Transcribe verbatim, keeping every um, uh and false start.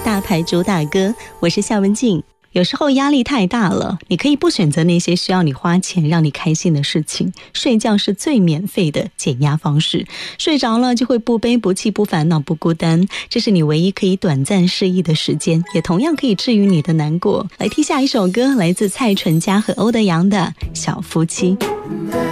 大牌主打歌，我是夏文静。有时候压力太大了，你可以不选择那些需要你花钱让你开心的事情，睡觉是最免费的减压方式。睡着了就会不悲不气不烦恼不孤单，这是你唯一可以短暂失忆的时间，也同样可以治愈你的难过。来听下一首歌，来自蔡淳佳和欧德阳的《小夫妻》。